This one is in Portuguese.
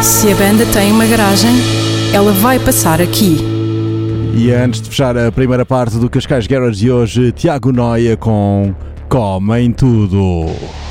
Se a banda tem uma garagem, ela vai passar aqui. E antes de fechar a primeira parte do Cascais Garage de hoje, Tiago Noia com Comem Tudo.